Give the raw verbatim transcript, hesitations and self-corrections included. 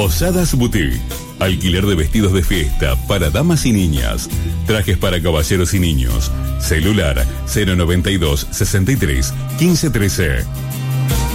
Posadas Boutique. Alquiler de vestidos de fiesta para damas y niñas. Trajes para caballeros y niños. Celular cero noventa y dos, sesenta y tres, quince trece.